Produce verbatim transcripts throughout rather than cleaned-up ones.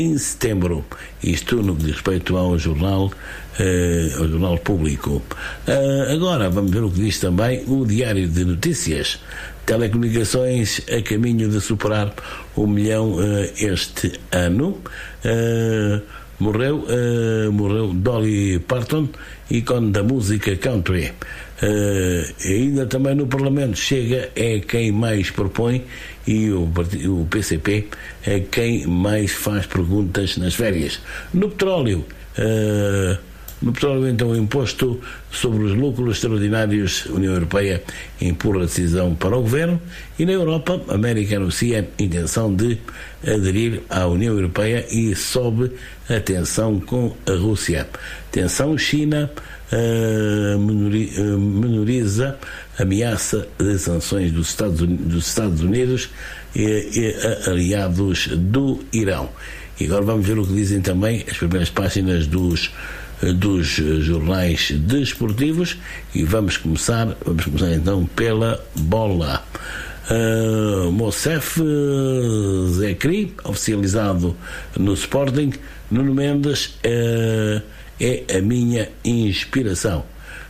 em setembro. Isto no que diz respeito ao jornal, eh, ao jornal público. Uh, agora vamos ver o que diz também o Diário de Notícias. Telecomunicações a caminho de superar um milhão uh, este ano. Uh, morreu, uh, morreu Dolly Parton, ícone da música country. Uh, ainda também no Parlamento Chega é quem mais propõe e o, o P C P é quem mais faz perguntas nas férias. No petróleo, uh, no petróleo então o imposto sobre os lucros extraordinários, a União Europeia empurra a decisão para o Governo, e na Europa, a América anuncia a intenção de aderir à União Europeia e sobe a tensão com a Rússia. Tensão China Uh, menori, uh, menoriza a ameaça de sanções dos Estados Unidos, dos Estados Unidos e, e aliados do Irão. E agora vamos ver o que dizem também as primeiras páginas dos, dos jornais desportivos, e vamos começar, vamos começar então pela bola. Uh, Moussef Zekri, oficializado no Sporting. Nuno Mendes uh, é a minha inspiração.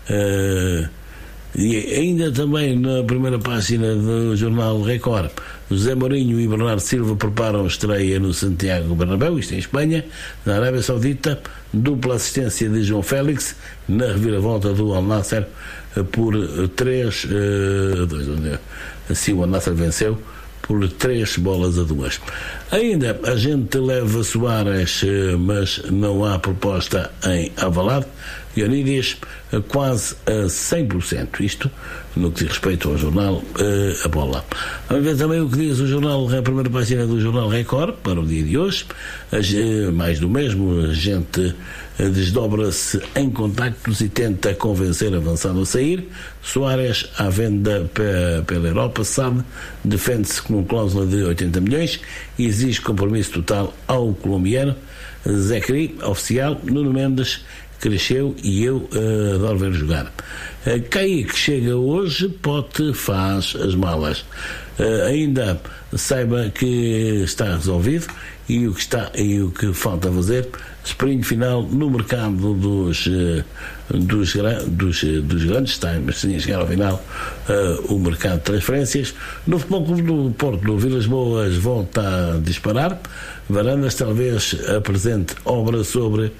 Uh, e ainda também na primeira página do jornal Record, José Mourinho e Bernardo Silva preparam estreia no Santiago Bernabéu, isto em Espanha. Na Arábia Saudita, dupla assistência de João Félix na reviravolta do Al Nassr por três a dois. Assim o Al Nassr venceu por três bolas a duas. Ainda a gente leva Soares, mas não há proposta em Alvalade. Ionídias quase a cem por cento. Isto no que diz respeito ao jornal A Bola. Vamos ver também o que diz o jornal, a primeira página do jornal Record para o dia de hoje. Mais do mesmo, a gente desdobra-se em contactos e tenta convencer avançado a sair. Soares à venda pela Europa, sabe, defende-se com cláusula de oitenta milhões e exige compromisso total ao colombiano. Zekri, oficial. Nuno Mendes cresceu e eu uh, adoro ver jogar. Uh, Kaique chega hoje, Pote faz as malas. Uh, ainda saiba que está resolvido e o que está e o que falta fazer. Sprint final no mercado dos uh, dos, dos, uh, dos grandes times, sem chegar ao final uh, o mercado de transferências. No Futebol Clube do Porto, no Vilas Boas, volta a disparar. Varandas talvez apresente obra sobre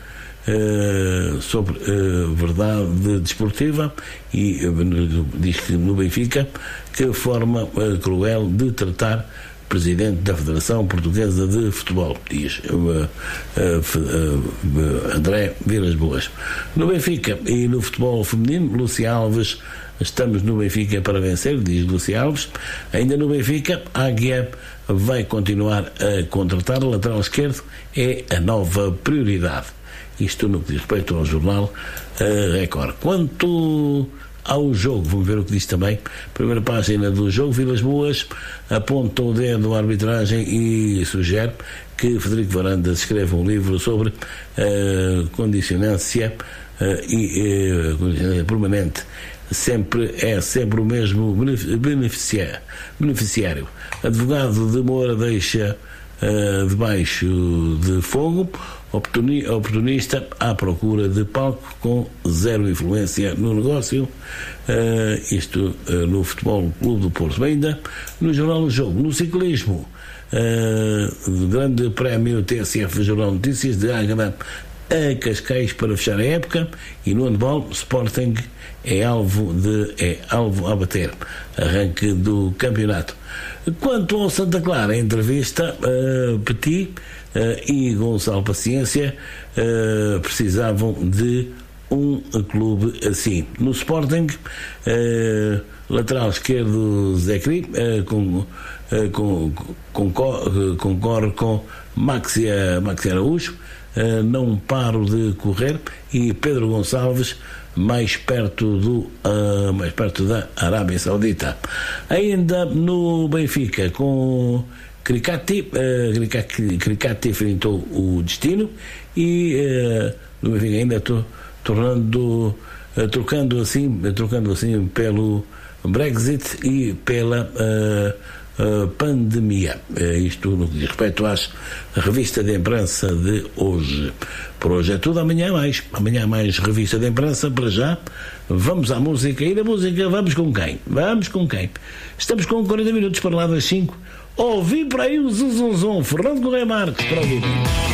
Uh, sobre uh, verdade desportiva e uh, diz que no Benfica, que forma uh, cruel de tratar presidente da Federação Portuguesa de Futebol, diz uh, uh, uh, André Vilas Boas. No Benfica e no futebol feminino, Lúcia Alves, estamos no Benfica para vencer, diz Lúcia Alves. Ainda no Benfica, Águia vai continuar a contratar. O lateral esquerdo é a nova prioridade. Isto no que diz respeito ao jornal uh, Record. Quanto ao jogo, vamos ver o que diz também. Primeira página do jogo, Vilas Boas aponta o dedo à arbitragem e sugere que Frederico Varandas escreva um livro sobre uh, condicionância uh, e uh, condicionância permanente. Sempre, é sempre o mesmo beneficiário. beneficiário. Advogado de Moura deixa uh, debaixo de fogo. Oportunista à procura de palco com zero influência no negócio. Uh, isto uh, no Futebol Clube do Porto. Ainda no Jornal do Jogo. No ciclismo, uh, grande prémio T S F Jornal Notícias de Águeda a Cascais para fechar a época. E no handball, Sporting é alvo, de, é alvo a bater. Arranque do campeonato. Quanto ao Santa Clara, entrevista uh, Petit uh, e Gonçalo Paciência uh, precisavam de um clube assim. No Sporting, uh, lateral esquerdo Zekri uh, com, uh, com, concorre, concorre com Maxi, Maxi Araújo. Uh, não paro de correr, e Pedro Gonçalves mais perto do uh, mais perto da Arábia Saudita. Ainda no Benfica, com Cricati, uh, Cricati, Cricati enfrentou o destino, e uh, no Benfica ainda estou tornando uh, trocando assim trocando assim pelo Brexit e pela uh, uh, pandemia. Uh, isto no que diz respeito às revista de imprensa de hoje. Por hoje é tudo, amanhã mais. Amanhã mais revista de imprensa, para já. Vamos à música. E da música vamos com quem? Vamos com quem? Estamos com quarenta minutos para lá das cinco. Ouvi para aí o zum zum zum. Fernando Correia Marques, para ouvir.